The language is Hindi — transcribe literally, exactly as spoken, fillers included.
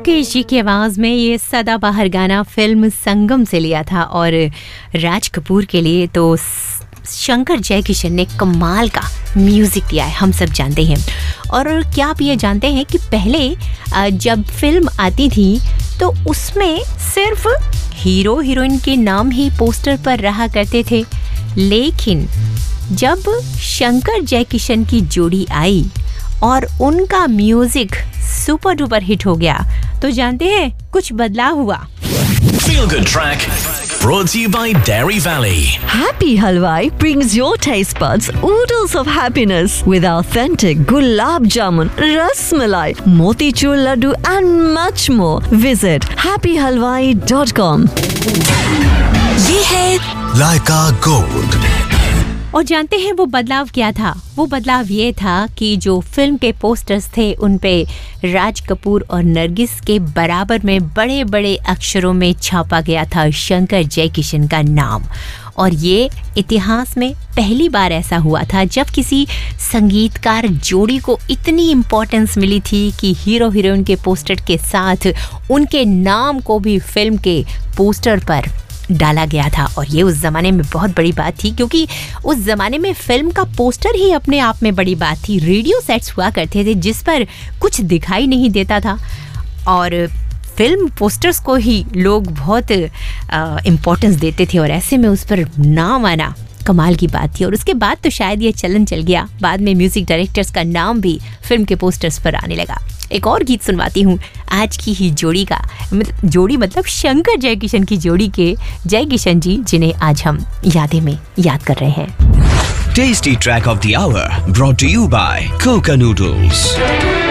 मुकेश जी की आवाज में ये सदाबहार गाना फिल्म संगम से लिया था और राज कपूर के लिए तो शंकर जयकिशन ने कमाल का म्यूजिक दिया है, हम सब जानते हैं। और क्या आप ये जानते हैं कि पहले जब फिल्म आती थी तो उसमें सिर्फ हीरो हीरोइन के नाम ही पोस्टर पर रहा करते थे, लेकिन जब शंकर जयकिशन की जोड़ी आई और उनका म्यूजिक सुपर डुपर हिट हो गया तो जानते हैं कुछ बदलाव हुआ। Feel Good Track brought to you by Dairy Valley. Happy Halwai brings your taste buds oodles of happiness with authentic gulab jamun, ras malai, motichur laddu and much more. Visit happy halwai dot com. ये है Laika Gold. और जानते हैं वो बदलाव क्या था? वो बदलाव ये था कि जो फिल्म के पोस्टर्स थे उन पे राज कपूर और नरगिस के बराबर में बड़े बड़े अक्षरों में छापा गया था शंकर जयकिशन का नाम। और ये इतिहास में पहली बार ऐसा हुआ था जब किसी संगीतकार जोड़ी को इतनी इम्पोर्टेंस मिली थी कि हीरो हीरोइन के पोस्टर के साथ उनके नाम को भी फिल्म के पोस्टर पर डाला गया था। और ये उस ज़माने में बहुत बड़ी बात थी क्योंकि उस ज़माने में फिल्म का पोस्टर ही अपने आप में बड़ी बात थी। रेडियो सेट्स हुआ करते थे जिस पर कुछ दिखाई नहीं देता था और फिल्म पोस्टर्स को ही लोग बहुत इम्पोर्टेंस देते थे और ऐसे में उस पर नाम आना कमाल की बात थी। और उसके बाद तो शायद ये चलन चल गया, बाद में म्यूज़िक डायरेक्टर्स का नाम भी फिल्म के पोस्टर्स पर आने लगा। एक और गीत सुनवाती हूँ आज की ही जोड़ी का, जोड़ी मतलब शंकर जयकिशन की जोड़ी के जयकिशन जी, जिन्हें आज हम यादें में याद कर रहे हैं। Tasty Track of the Hour brought to you by Coca Noodles.